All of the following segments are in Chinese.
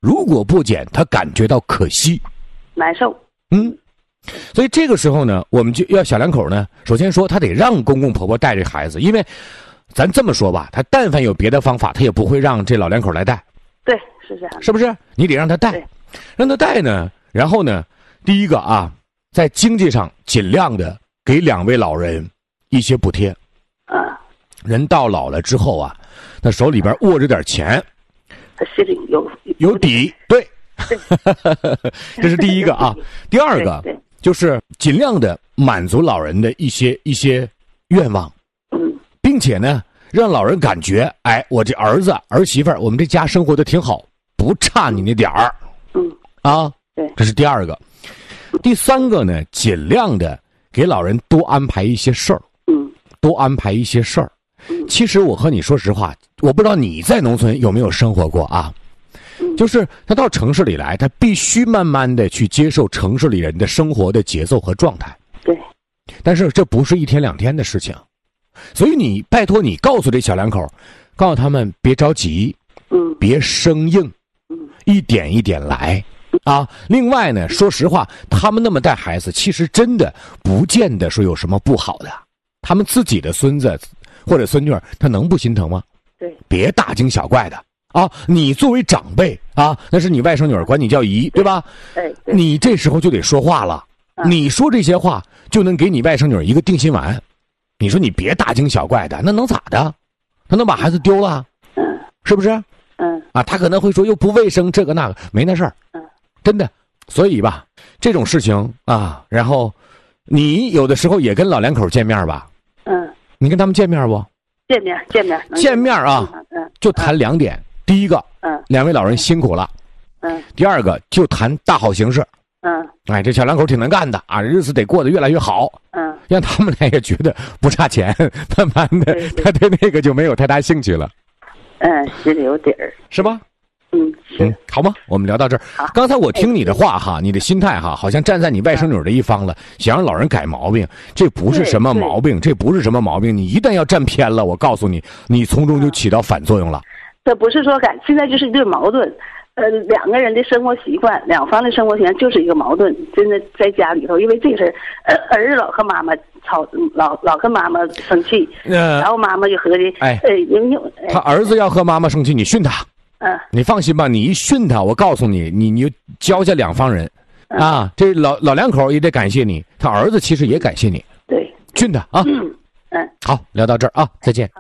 如果不减，他感觉到可惜， 难受。 所以这个时候呢，我们就要小两口呢，首先说他得让公公婆婆带这孩子，因为咱这么说吧，他但凡有别的方法，他也不会让这老两口来带。 对，是这样， 是不是？你得让他带，让他带呢。然后呢，第一个啊，在经济上尽量的给2位老人一些补贴。人到老了之后啊，他手里边握着点钱， 他心里有底。对，这是第一个啊。第二个就是尽量的满足老人的一些愿望，并且呢，让老人感觉，哎，我这儿子儿媳妇儿，我们这家生活的挺好，不差你那点儿。 对， 这是第二个。第三个呢，尽量的给老人多安排一些事儿。多安排一些事儿。其实我和你说实话，我不知道你在农村有没有生活过啊？就是他到城市里来，他必须慢慢的去接受城市里人的生活的节奏和状态。 对。 但是这不是1天2天的事情，所以你拜托你告诉这小两口，告诉他们别着急，别生硬，一点一点来啊。另外呢，说实话，他们那么带孩子，其实真的不见得说有什么不好的。他们自己的孙子或者孙女儿，他能不心疼吗？ 对， 别大惊小怪的啊！你作为长辈啊，那是你外甥女儿，管你叫姨，对吧？ 对， 你这时候就得说话了。你说这些话就能给你外甥女儿一个定心丸。你说你别大惊小怪的，那能咋的？他能把孩子丢了？是不是？他可能会说又不卫生，这个那个，没那事儿。真的。所以吧，这种事情啊，然后你有的时候也跟老两口见面吧。你跟他们见面不？见面啊，就谈2点。第一个，2位老人辛苦了。第二个就谈大好形势。哎，这小两口挺能干的啊，日子得过得越来越好。让他们俩也觉得不差钱，慢慢的，他对那个就没有太大兴趣了。 心里有底儿， 是吧？ 是。 好吗？我们聊到这儿。刚才我听你的话哈，你的心态哈，好像站在你外甥女的一方了，想让老人改毛病，这不是什么毛病，这不是什么毛病。你一旦要站偏了，我告诉你，你从中就起到反作用了。 这不是说改，现在就是一对矛盾。2个人的生活习惯，2方的生活习惯就是一个矛盾。真的在家里头，因为这个事儿子老和妈妈吵，老跟妈妈生气，然后妈妈就合计， 他儿子要和妈妈生气，你训他。你放心吧，你一训他，我告诉你，你就教下2方人，这老两口也得感谢你，他儿子其实也感谢你。 对， 训他啊。好，聊到这儿啊，再见。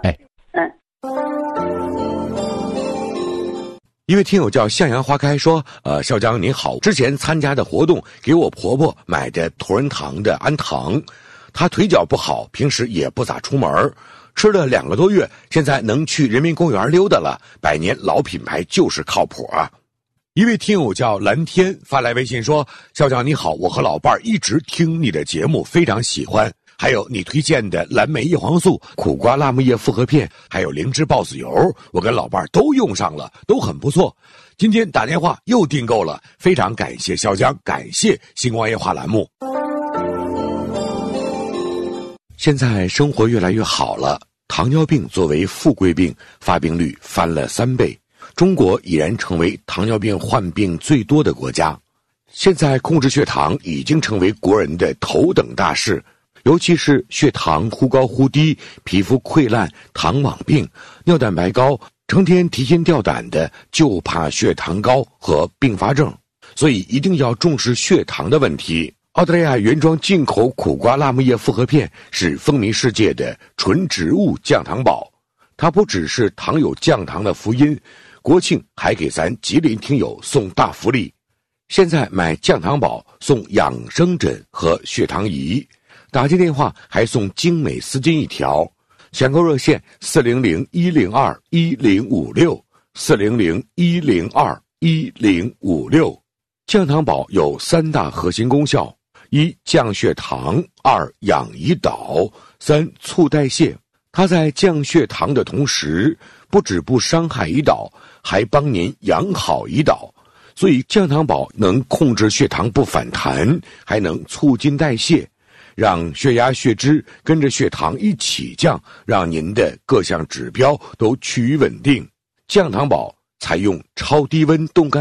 一位听友叫向阳花开说，少江您好，之前参加的活动给我婆婆买的同仁堂的安糖，她腿脚不好，平时也不咋出门，吃了2个多月，现在能去人民公园溜达了，100年老品牌就是靠谱啊。一位听友叫蓝天发来微信说，少江你好，我和老伴一直听你的节目，非常喜欢，还有你推荐的蓝莓叶黄素、苦瓜辣木叶复合片，还有灵芝孢子油，我跟老伴都用上了，都很不错。今天打电话又订购了，非常感谢潇江，感谢星光夜话栏目。现在生活越来越好了，糖尿病作为富贵病，发病率翻了3倍，中国已然成为糖尿病患病最多的国家。现在控制血糖已经成为国人的头等大事，尤其是血糖忽高忽低、皮肤溃烂、糖网病、尿蛋白高，成天提心吊胆的，就怕血糖高和并发症，所以一定要重视血糖的问题。澳大利亚原装进口苦瓜辣木叶复合片是风靡世界的纯植物降糖宝，它不只是糖友降糖的福音，国庆还给咱吉林听友送大福利。现在买降糖宝送养生枕和血糖仪，打进电话还送精美丝巾1条，抢购热线400-102-106，400-102-106。降糖宝有3大核心功效：1降血糖，2养胰岛，3促代谢。它在降血糖的同时，不止不伤害胰岛，还帮您养好胰岛。所以降糖宝能控制血糖不反弹，还能促进代谢，让血压血脂跟着血糖一起降，让您的各项指标都趋于稳定。降糖宝采用超低温冻干